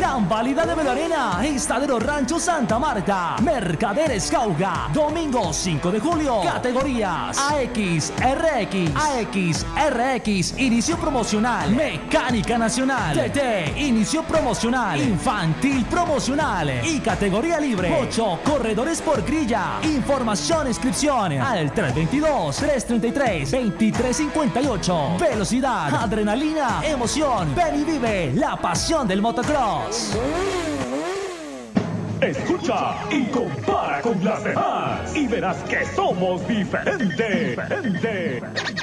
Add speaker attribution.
Speaker 1: Gran Válida de Belarena, Estadero Rancho Santa Marta, Mercaderes Cauga, domingo 5 de julio, categorías AX, RX, inicio promocional, Mecánica Nacional, TT, inicio promocional, Infantil promocional y categoría libre, 8 corredores por grilla. Información, inscripción al 322-333-2358. Velocidad, adrenalina, emoción. Ven y vive la pasión del motocross.
Speaker 2: Escucha y compara con las demás y verás que somos diferentes.